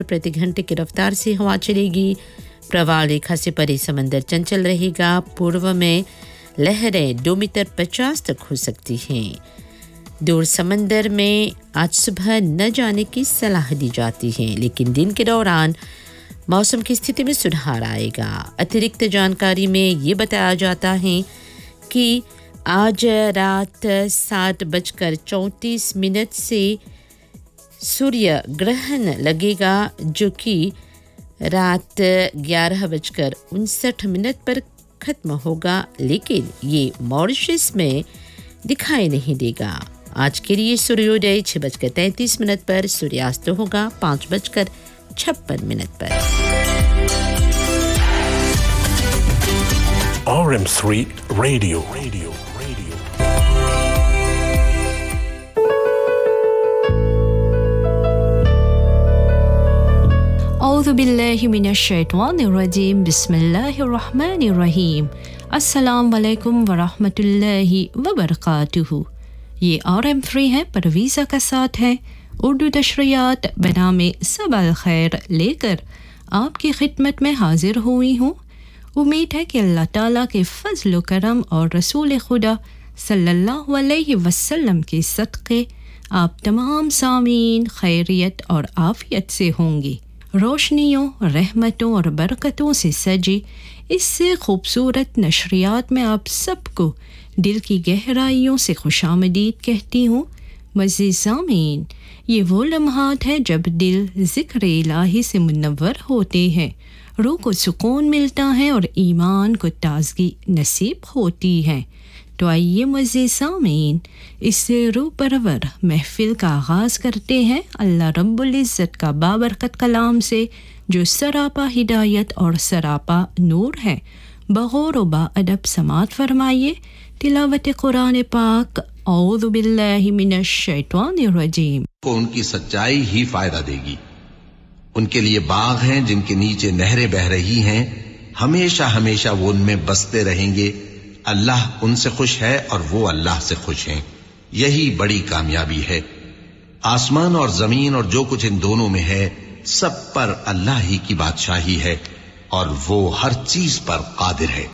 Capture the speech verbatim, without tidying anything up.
प्रति घंटे की रफ्तार से हवा चलेगी। प्रवाह रेखा से परे समंदर चंचल रहेगा। पूर्व में लहरें दो मीटर पचास तक हो सकती हैं। दूर समंदर में आज सुबह न जाने की सलाह दी जाती है, लेकिन दिन के दौरान मौसम की स्थिति में सुधार आएगा। अतिरिक्त जानकारी में ये बताया जाता है कि आज रात सात बजकर चौंतीस मिनट से सूर्य ग्रहण लगेगा, जो कि रात ग्यारह बजकर उनसठ मिनट पर ख़त्म होगा, लेकिन ये मॉरिशस में दिखाई नहीं देगा। आज के लिए सूर्योदय छः बजकर तैंतीस मिनट पर, सूर्यास्त होगा पाँच बजकर छप्पन मिनट पर। R M three Radio. Radio. أعوذ بالله من الشيطان الرجيم بسم الله الرحمن الرحيم السلام علیکم ورحمۃ اللہ وبرکاتہ۔ یہ آر ایم تھری ہے، پرویزہ کا ساتھ ہے، اردو نشریات بنام صباح الخیر لے کر آپ کی خدمت میں حاضر ہوئی ہوں۔ امید ہے کہ اللہ تعالیٰ کے فضل و کرم اور رسول خدا صلی اللہ علیہ وسلم کے صدقے آپ تمام سامعین خیریت اور عافیت سے ہوں گے۔ روشنیوں، رحمتوں اور برکتوں سے سجی اس سے خوبصورت نشریات میں آپ سب کو دل کی گہرائیوں سے خوش آمدید کہتی ہوں۔ معزز سامعین، یہ وہ لمحات ہیں جب دل ذکر الہی سے منور ہوتے ہیں، روح کو سکون ملتا ہے اور ایمان کو تازگی نصیب ہوتی ہے۔ تو آئیے معزز سامعین، اس سے روح پرور محفل کا آغاز کرتے ہیں اللہ رب العزت کا بابرکت کلام سے، جو سراپا ہدایت اور سراپا نور ہے۔ بغور و با ادب سماعت فرمائیے تلاوت قرآن پاک۔ اعوذ باللہ من الشیطان الرجیم۔ کو ان کی سچائی ہی فائدہ دے گی۔ ان کے لیے باغ ہیں جن کے نیچے نہریں بہہ رہی ہیں، ہمیشہ ہمیشہ وہ ان میں بستے رہیں گے۔ اللہ ان سے خوش ہے اور وہ اللہ سے خوش ہیں، یہی بڑی کامیابی ہے۔ آسمان اور زمین اور جو کچھ ان دونوں میں ہے، سب پر اللہ ہی کی بادشاہی ہے اور وہ ہر چیز پر قادر ہے۔